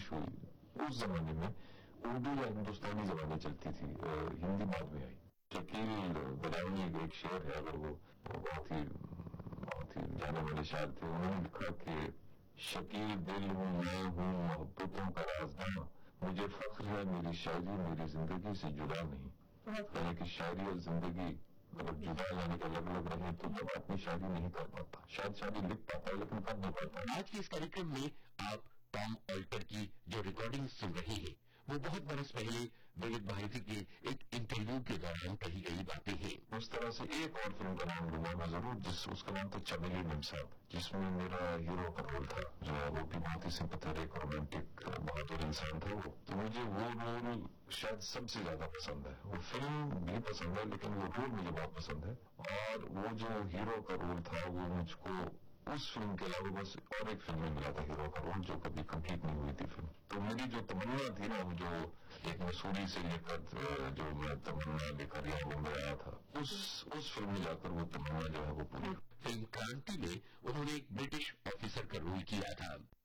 कोशिश हुई। उस जमाने में उर्दू या हिंदुस्तानी जबानें चलती थी, हिंदी बाद में आई। शकील बदायूनी एक शेर है, अगर वो बहुत ही जाने वाले शायर थे। उन्होंने लिखा कि शकील दिल हूँ मैं हूँ मोहब्बतों का राजदां, मुझे फख्र है मेरी शायरी मेरी जिंदगी से जुदा नहीं। यानी कि शायरी और जिंदगी अगर जुदा यानी कि अलग अलग रहे तो जब अपनी शायरी नहीं कर पाता, शायद शायरी लिख पाता है लेकिन कर नहीं पाता। आज के इस कार्यक्रम में आप टॉम ऑल्टर की जो रिकॉर्डिंग सुन रहे हैं वो बहुत बरस पहले विविध भारती के एक इंटरव्यू के दौरान कही गई बातें हैं। उस तरह से एक और फिल्म का नाम लूंगा मैं जरूर, उसका नाम था चमेली निमसाब, जिसमें मेरा हीरो का रोल था, जो है वो भी बहुत ही सिंपैथेटिक रोमांटिक बहादुर इंसान था वो। तो मुझे वो रोल शायद सबसे ज्यादा पसंद है। वो फिल्म भी पसंद है लेकिन वो रोल मुझे बहुत पसंद है। और वो जो हीरो का रोल था वो मुझको उस फिल्म के अलावा बस और एक फिल्म में मिला था हीरो का रोल, जो कभी कंप्लीट नहीं हुई थी फिल्म। तो मेरी जो तमन्ना थी ना, जो एक मसूरी से लेकर जो मैं तमन्ना लेकर यहाँ मुंबई आया था, उस फिल्म में जाकर वो तमन्ना जो है वो पूरी। फिल्म क्रांति में उन्होंने एक ब्रिटिश ऑफिसर का रोल किया था।